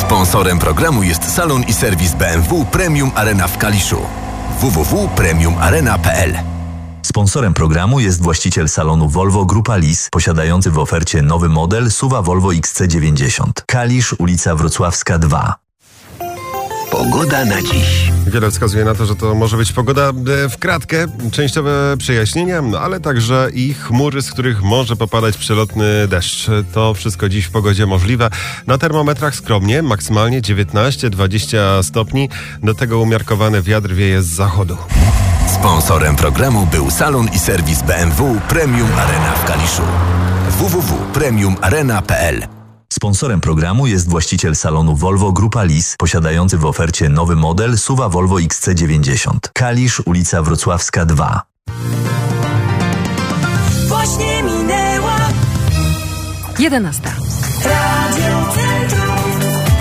Sponsorem programu jest salon i serwis BMW Premium Arena w Kaliszu. www.premiumarena.pl. Sponsorem programu jest właściciel salonu Volvo Grupa Lis, posiadający w ofercie nowy model SUV Volvo XC90. Kalisz, ulica Wrocławska 2. Pogoda na dziś. Wiele wskazuje na to, że to może być pogoda w kratkę, częściowe przejaśnienia, ale także i chmury, z których może popadać przelotny deszcz. To wszystko dziś w pogodzie możliwe. Na termometrach skromnie, maksymalnie 19-20 stopni. Do tego umiarkowany wiatr wieje z zachodu. Sponsorem programu był salon i serwis BMW Premium Arena w Kaliszu. www.premiumarena.pl. Sponsorem programu jest właściciel salonu Volvo Grupa Lis, posiadający w ofercie nowy model SUV Volvo XC90. Kalisz, ulica Wrocławska 2. Właśnie minęła 11. Radio Centrum.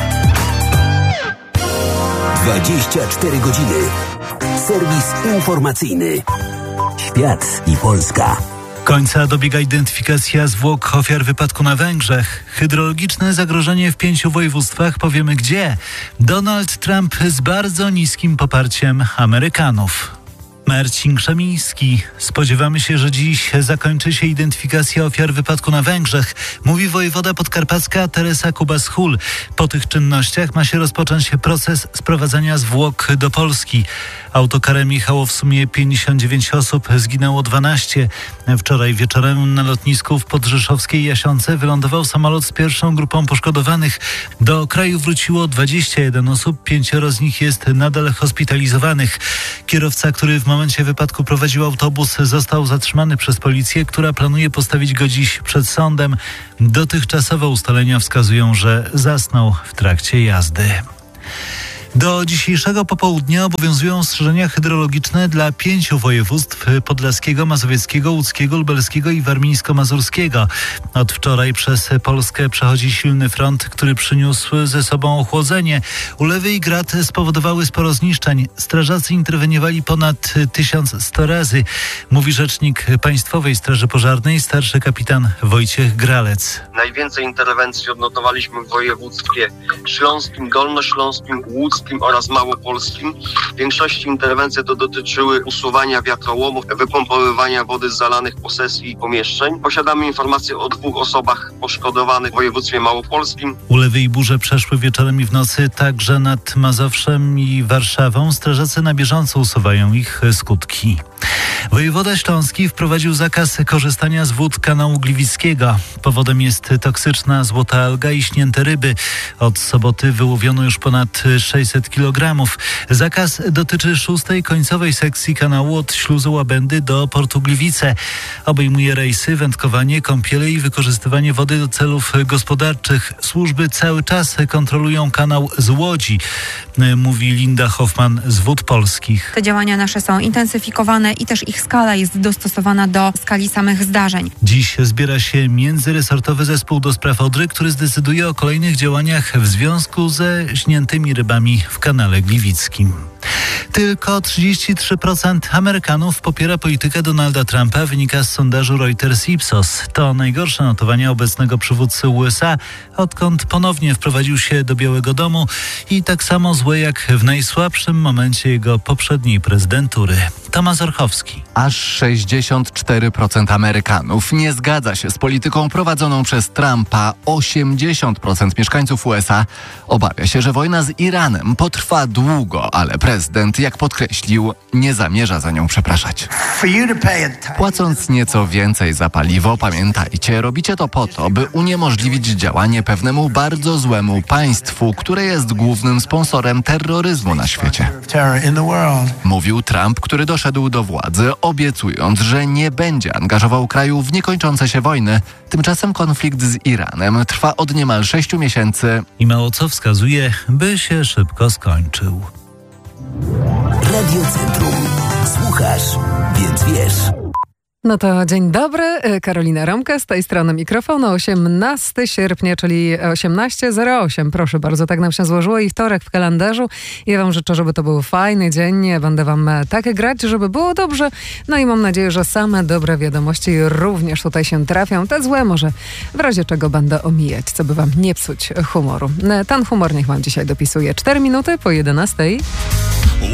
24 godziny. Serwis informacyjny. Świat i Polska. Końca dobiega identyfikacja zwłok ofiar wypadku na Węgrzech. Hydrologiczne zagrożenie w 5 województwach, powiemy gdzie. Donald Trump z bardzo niskim poparciem Amerykanów. Marcin Krzemiński. Spodziewamy się, że dziś zakończy się identyfikacja ofiar wypadku na Węgrzech, mówi wojewoda podkarpacka Teresa Kubas-Hul. Po tych czynnościach ma się rozpocząć proces sprowadzania zwłok do Polski. Autokarem jechało w sumie 59 osób, zginęło 12. Wczoraj wieczorem na lotnisku w podrzeszowskiej Jasionce wylądował samolot z pierwszą grupą poszkodowanych. Do kraju wróciło 21 osób, 5 z nich jest nadal hospitalizowanych. Kierowca, który w momencie wypadku prowadził autobus, został zatrzymany przez policję, która planuje postawić go dziś przed sądem. Dotychczasowe ustalenia wskazują, że zasnął w trakcie jazdy. Do dzisiejszego popołudnia obowiązują ostrzeżenia hydrologiczne dla 5 województw: podlaskiego, mazowieckiego, łódzkiego, lubelskiego i warmińsko-mazurskiego. Od wczoraj przez Polskę przechodzi silny front, który przyniósł ze sobą ochłodzenie. Ulewy i grad spowodowały sporo zniszczeń. Strażacy interweniowali ponad 1100 razy, mówi rzecznik Państwowej Straży Pożarnej, starszy kapitan Wojciech Gralec. Najwięcej interwencji odnotowaliśmy w województwie śląskim, dolnośląskim, łódzkim oraz małopolskim. W większości interwencji to dotyczyły usuwania wiatrołomów, wypompowywania wody z zalanych posesji i pomieszczeń. Posiadamy informacje o 2 osobach poszkodowanych w województwie małopolskim. Ulewy i burze przeszły wieczorem i w nocy także nad Mazowszem i Warszawą. Strażacy na bieżąco usuwają ich skutki. Wojewoda śląski wprowadził zakaz korzystania z wód kanału Gliwickiego. Powodem jest toksyczna złota alga i śnięte ryby. Od soboty wyłowiono już ponad 600 kg. Zakaz dotyczy 6. końcowej sekcji kanału od śluzu Łabędy do portu Gliwice. Obejmuje rejsy, wędkowanie, kąpiele i wykorzystywanie wody do celów gospodarczych. Służby cały czas kontrolują kanał z Łodzi, mówi Linda Hoffman z Wód Polskich. Te działania nasze są intensyfikowane i też ich skala jest dostosowana do skali samych zdarzeń. Dziś zbiera się międzyresortowy zespół do spraw Odry, który zdecyduje o kolejnych działaniach w związku ze śniętymi rybami w kanale gliwickim. Tylko 33% Amerykanów popiera politykę Donalda Trumpa, wynika z sondażu Reuters-Ipsos. To najgorsze notowania obecnego przywódcy USA, odkąd ponownie wprowadził się do Białego Domu, i tak samo złe jak w najsłabszym momencie jego poprzedniej prezydentury. Tomasz Orchowski. Aż 64% Amerykanów nie zgadza się z polityką prowadzoną przez Trumpa. 80% mieszkańców USA obawia się, że wojna z Iranem potrwa długo, ale prezydent, jak podkreślił, nie zamierza za nią przepraszać. Płacąc nieco więcej za paliwo, pamiętajcie, robicie to po to, by uniemożliwić działanie pewnemu bardzo złemu państwu, które jest głównym sponsorem terroryzmu na świecie. Mówił Trump, który doszedł do władzy, obiecując, że nie będzie angażował kraju w niekończące się wojny. Tymczasem konflikt z Iranem trwa od niemal 6 miesięcy. I mało co wskazuje, by się szybko skończył. Radio Centrum. Słuchasz, więc wiesz. No to dzień dobry, Karolina Romka z tej strony mikrofonu, 18 sierpnia, czyli 18:08. Proszę bardzo, tak nam się złożyło i wtorek w kalendarzu. Ja wam życzę, żeby to był fajny dzień, będę wam tak grać, żeby było dobrze. No i mam nadzieję, że same dobre wiadomości również tutaj się trafią. Te złe może w razie czego będę omijać, co by wam nie psuć humoru. Ten humor niech wam dzisiaj dopisuje. 4 minuty po 11:00.